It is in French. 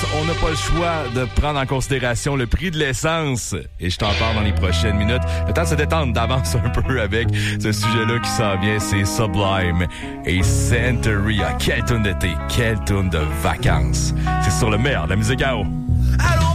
on n'a pas le choix de prendre en considération le prix de l'essence. Et je t'en parle dans les prochaines minutes. Le temps de se détendre d'avance un peu avec ce sujet-là qui s'en vient. C'est Sublime et Santeria. Quelle toune d'été, quelle toune de vacances. C'est sur le meilleur de la musique à eau.